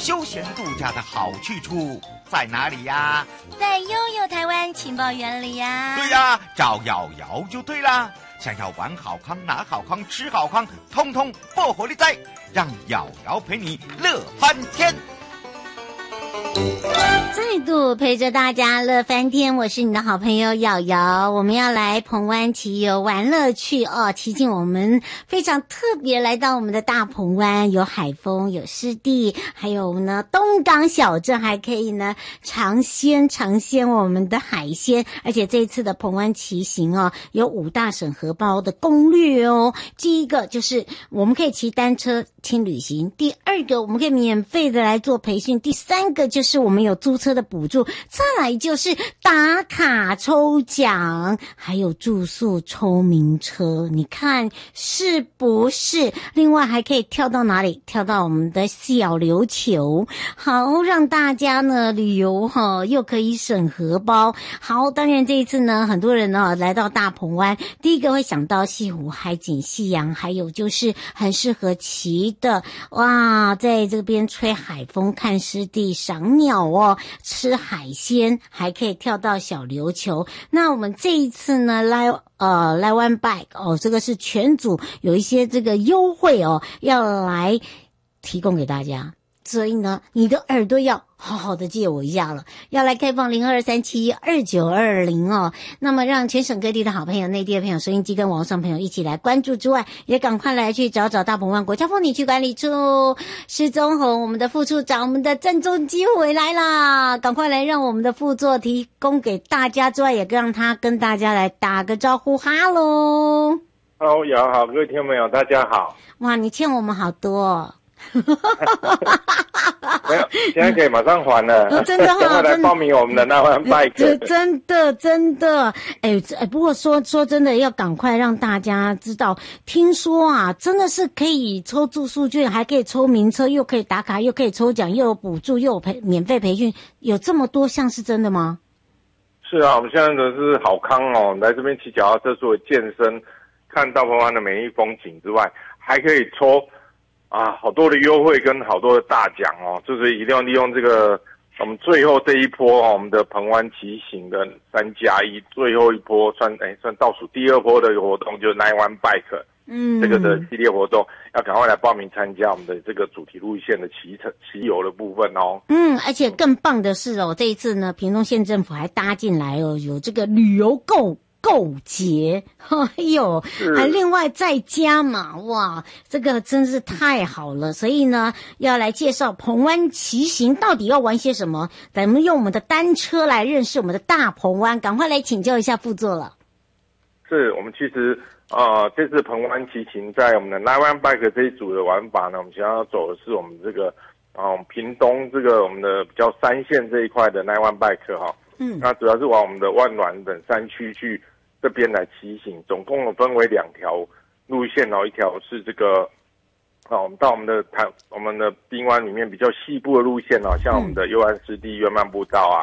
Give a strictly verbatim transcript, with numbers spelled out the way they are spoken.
休闲度假的好去处在哪里呀？ 在悠悠台湾情报园里呀。 对呀，找瑶瑶就对啦。想要玩好康、拿好康、吃好康，通通不火力在，让瑶瑶陪你乐翻天。 再度陪着大家乐翻天，我是你的好朋友瑶瑶。我们要来澎湾骑游玩乐趣哦，骑进我们非常特别来到我们的大澎湾，有海风，有湿地，还有呢东港小镇，还可以呢尝鲜尝鲜我们的海鲜。而且这一次的澎湾骑行哦，有五大省荷包的攻略哦。第一个就是我们可以骑单车轻旅行，第二个我们可以免费的来做培训，第三个就是我们有租车的补助，再来就是打卡抽奖，还有住宿抽名车，你看是不是？另外还可以跳到哪里？跳到我们的小琉球，好让大家呢旅游哈，又可以省荷包。好，当然这一次呢，很多人呢来到大澎湾，第一个会想到西湖、海景、夕阳，还有就是很适合骑的哇，在这边吹海风、看湿地、赏鸟哦，吃海鲜，还可以跳到小琉球。那我们这一次呢，来呃来One Bike 哦，这个是全组有一些这个优惠哦，要来提供给大家。所以呢，你的耳朵要好好的借我一下了，要来开放零二三七二九二零哦。那么让全省各地的好朋友、内地的朋友、收音机跟网上朋友一起来关注之外，也赶快来去找找大澎湾国家风景区管理处施宗宏我们的副处长，我们的郑中基回来啦，赶快来让我们的副座提供给大家之外，也让他跟大家来打个招呼，哈喽。 Hello， 瑶好，各位听众朋友，大家好。 哇，你欠我们好多哦。 没有，现在可以马上还了。 哦、真的哈、哦， 赶快来报名我们的那湾 bike。 真的真的，哎哎，不过说说真的，要赶快让大家知道。听说啊，真的是可以抽住宿券，还可以抽名车，又可以打卡，又可以抽奖，又有补助，又有培免费培训，有这么多项，是真的吗？ 是啊，我们现在真的是好康哦，来这边骑脚踏车，除了健身、看大澎湾的美丽风景之外，还可以抽。啊，好多的优惠跟好多的大奖哦，就是一定要利用这个我们最后这一波哦，我们的澎湾骑行的三加一最后一波算哎算倒数第二波的活动，就是那湾 bike 嗯这个的系列活动，要赶快来报名参加我们的这个主题路线的骑车骑游的部分哦。 嗯，而且更棒的是哦，这一次呢，屏东县政府还搭进来哦，有这个旅游购。购节，哎呦，还另外再加嘛，哇，这个真是太好了。所以呢，要来介绍澎湾骑行到底要玩些什么，咱们用我们的单车来认识我们的大澎湾，赶快来请教一下副座了。 是我们其实呃这次澎湾骑行在我们的那湾 bike 这一组的玩法呢，我们想要走的是我们这个啊、呃、屏东这个我们的比较山线这一块的那湾 bike 哈。嗯，那主要是往我们的万峦等山区去这边来骑行，总共有分为两条路线哦，一条是这个啊，我们到我们的台我们的滨湾里面比较西部的路线哦，像我们的右岸湿地、约曼步道啊，